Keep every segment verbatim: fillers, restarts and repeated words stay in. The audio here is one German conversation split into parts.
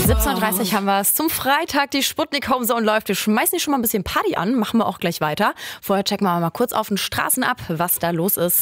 siebzehn Uhr dreißig haben wir es. Zum Freitag, die Sputnik Homezone läuft. Wir schmeißen hier schon mal ein bisschen Party an, machen wir auch gleich weiter. Vorher checken wir mal kurz auf den Straßen ab, was da los ist.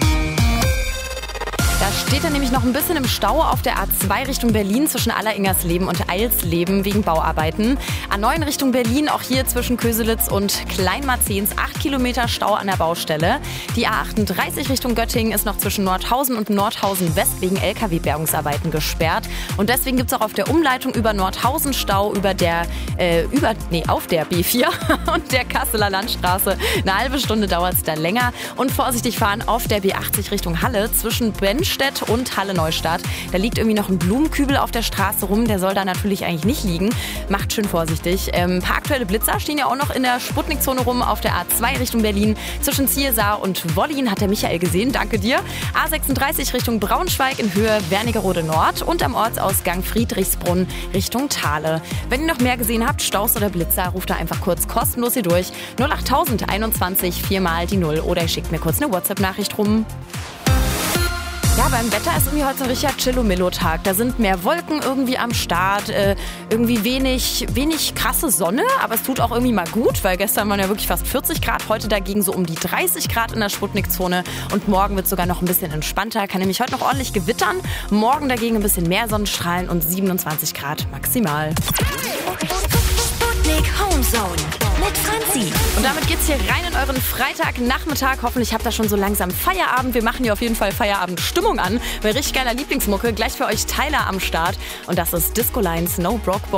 Da steht er nämlich noch ein bisschen im Stau auf der A zwei Richtung Berlin zwischen Alleringersleben und Eilsleben wegen Bauarbeiten. A neun Richtung Berlin, auch hier zwischen Köselitz und Kleinmarzens, acht Kilometer Stau an der Baustelle. Die A achtunddreißig Richtung Göttingen ist noch zwischen Nordhausen und Nordhausen West wegen L K W-Bergungsarbeiten gesperrt. Und deswegen gibt es auch auf der Umleitung über Nordhausen Stau über der, äh, über, nee, auf der B vier und der Kasseler Landstraße. Eine halbe Stunde dauert es da länger. Und vorsichtig fahren auf der B achtzig Richtung Halle zwischen Benstedt und Halle-Neustadt. Da liegt irgendwie noch ein Blumenkübel auf der Straße rum. Der soll da natürlich eigentlich nicht liegen. Macht schön vorsichtig. Ähm, ein paar aktuelle Blitzer stehen ja auch noch in der Sputnik-Zone rum auf der A zwei Richtung Berlin. Zwischen Ziersar und Wollin hat der Michael gesehen. Danke dir. A sechsunddreißig Richtung Braunschweig in Höhe Wernigerode Nord und am Ortsausgang Friedrichsbrunn Richtung Thale. Wenn ihr noch mehr gesehen habt, Staus oder Blitzer, ruft da einfach kurz kostenlos hier durch. null acht einundzwanzig viermal die Null oder ihr schickt mir kurz eine WhatsApp-Nachricht rum. Ja, beim Wetter ist irgendwie heute so ein richtiger Chillo-Millo-Tag. Da sind mehr Wolken irgendwie am Start, äh, irgendwie wenig, wenig krasse Sonne, aber es tut auch irgendwie mal gut, weil gestern waren ja wirklich fast vierzig Grad, heute dagegen so um die dreißig Grad in der Sputnik-Zone und morgen wird es sogar noch ein bisschen entspannter, kann nämlich heute noch ordentlich gewittern, morgen dagegen ein bisschen mehr Sonnenstrahlen und siebenundzwanzig Grad maximal. Sputnik Homezone mit Franzi. Und damit geht's hier rein in euren Freitagnachmittag. Hoffentlich habt ihr schon so langsam Feierabend. Wir machen hier auf jeden Fall Feierabendstimmung an. Bei richtig geiler Lieblingsmucke. Gleich für euch Tyler am Start. Und das ist Disco Lines No Broke Boy.